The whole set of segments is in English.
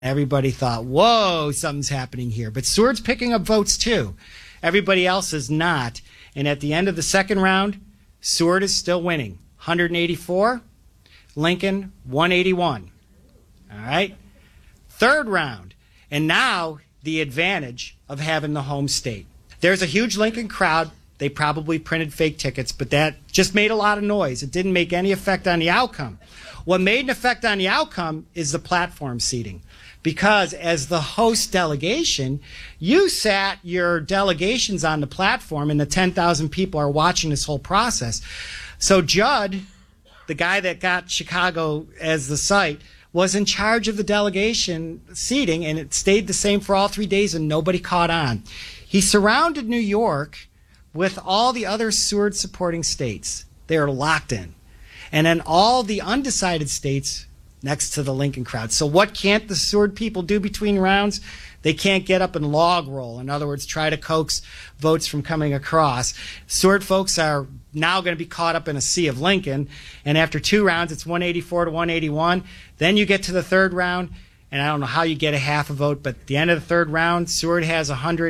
Everybody thought, whoa, something's happening here. But Seward's picking up votes too. Everybody else is not. And at the end of the second round, Seward is still winning. 184, Lincoln 181. All right? Third round. And now the advantage of having the home state. There's a huge Lincoln crowd. They probably printed fake tickets, but that just made a lot of noise. It didn't make any effect on the outcome. What made an effect on the outcome is the platform seating. Because as the host delegation, you sat your delegations on the platform and the 10,000 people are watching this whole process. So Judd, the guy that got Chicago as the site, was in charge of the delegation seating, and it stayed the same for all 3 days and nobody caught on. He surrounded New York with all the other Seward supporting states. They are locked in. And then all the undecided states next to the Lincoln crowd. So what can't the Seward people do between rounds? They can't get up and log roll. In other words, try to coax votes from coming across. Seward folks are now going to be caught up in a sea of Lincoln. And after 2 rounds, it's 184 to 181. Then you get to the third round, and I don't know how you get a half a vote, but at the end of the third round, Seward has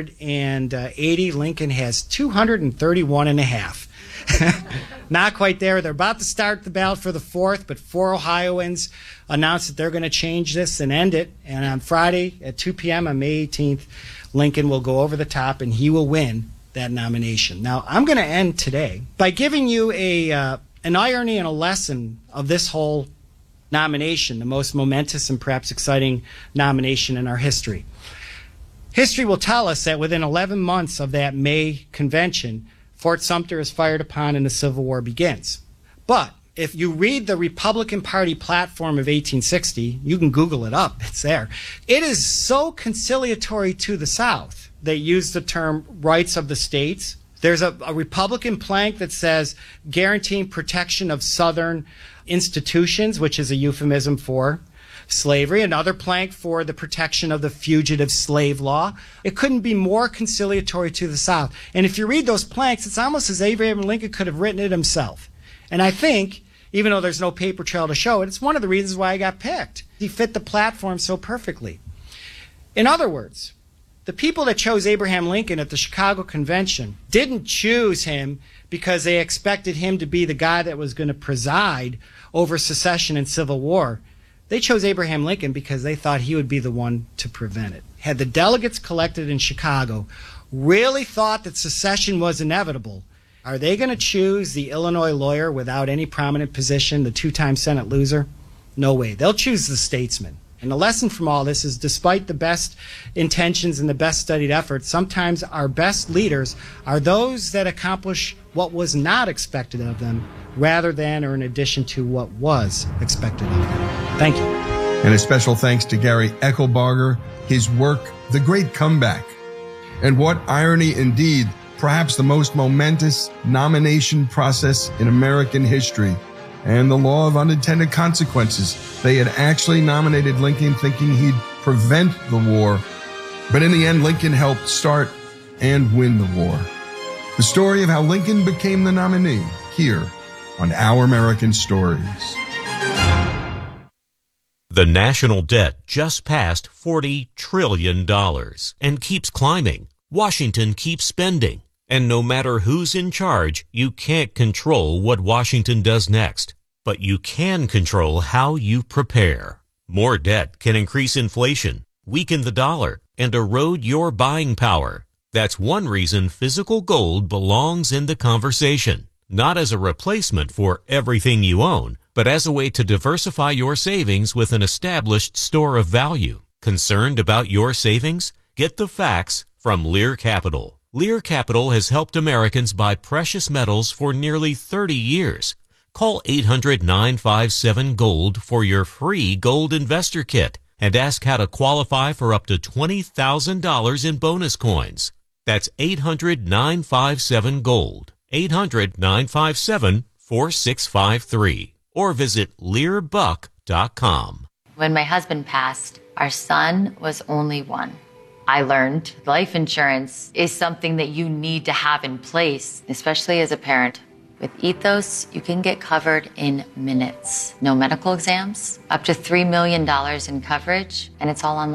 180. Lincoln has 231 and a half. Not quite there. They're about to start the ballot for the fourth, but 4 Ohioans announced that they're going to change this and end it. And on Friday at 2 p.m. on May 18th, Lincoln will go over the top and he will win that nomination. Now, I'm going to end today by giving you an irony and a lesson of this whole nomination, the most momentous and perhaps exciting nomination in our history. History will tell us that within 11 months of that May convention, Fort Sumter is fired upon and the Civil War begins. But if you read the Republican Party platform of 1860, you can Google it up, it's there. It is so conciliatory to the South. They use the term rights of the states. There's a Republican plank that says guaranteeing protection of Southern institutions, which is a euphemism for slavery, another plank for the protection of the fugitive slave law. It couldn't be more conciliatory to the South. And if you read those planks, it's almost as Abraham Lincoln could have written it himself. And I think, even though there's no paper trail to show it, it's one of the reasons why he got picked. He fit the platform so perfectly. In other words, the people that chose Abraham Lincoln at the Chicago Convention didn't choose him because they expected him to be the guy that was going to preside over secession and Civil War. They chose Abraham Lincoln because they thought he would be the one to prevent it. Had the delegates collected in Chicago really thought that secession was inevitable, are they going to choose the Illinois lawyer without any prominent position, the 2-time Senate loser? No way. They'll choose the statesman. And the lesson from all this is, despite the best intentions and the best studied efforts, sometimes our best leaders are those that accomplish what was not expected of them rather than or in addition to what was expected of them. Thank you. And a special thanks to Gary Eckelbarger, his work, The Great Comeback. And what irony indeed, perhaps the most momentous nomination process in American history. And the law of unintended consequences. They had actually nominated Lincoln thinking he'd prevent the war. But in the end, Lincoln helped start and win the war. The story of how Lincoln became the nominee here on Our American Stories. The national debt just passed $40 trillion and keeps climbing. Washington keeps spending. And no matter who's in charge, you can't control what Washington does next. But you can control how you prepare. More debt can increase inflation, weaken the dollar, and erode your buying power. That's one reason physical gold belongs in the conversation. Not as a replacement for everything you own, but as a way to diversify your savings with an established store of value. Concerned about your savings? Get the facts from Lear Capital. Lear Capital has helped Americans buy precious metals for nearly 30 years. Call 800-957-GOLD for your free gold investor kit and ask how to qualify for up to $20,000 in bonus coins. That's 800-957-GOLD. 800-957-4653. Or visit learbuck.com. When my husband passed, our son was only 1. I learned life insurance is something that you need to have in place, especially as a parent With Ethos, you can get covered in minutes. No medical exams, up to $3 million in coverage, and it's all online.